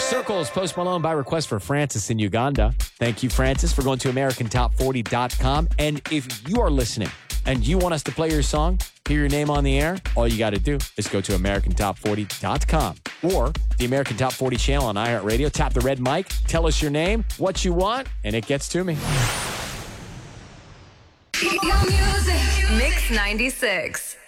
Circles, Post Malone by request for Francis in Uganda. Thank you, Francis, for going to AmericanTop40.com. And if you are listening and you want us to play your song, hear your name on the air, all you got to do is go to AmericanTop40.com or the American Top 40 channel on iHeartRadio. Tap the red mic, tell us your name, what you want, and it gets to me. Mix 96.